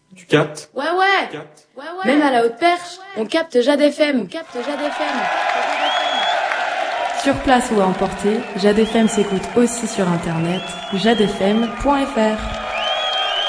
Tu captes? Ouais. Même à la haute perche, on capte Jade FM. Sur place ou à emporter, Jade FM s'écoute aussi sur internet, jadefm.fr.